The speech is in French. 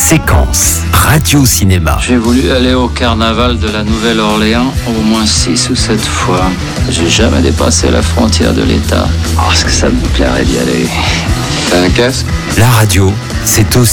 Séquence radio-cinéma. J'ai voulu aller au carnaval de la Nouvelle-Orléans au moins 6 ou 7 fois. J'ai jamais dépassé la frontière de l'État. Oh, est-ce que ça me plairait d'y aller? T'as un casque? La radio, c'est aussi